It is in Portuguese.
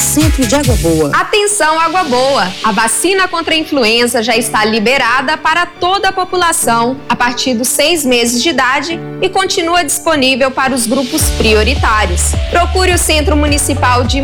centro de Água Boa. Atenção, Água Boa! A vacina contra a influenza já está liberada para toda a população a partir dos 6 meses de idade e continua disponível para os grupos prioritários. Procure o Centro Municipal de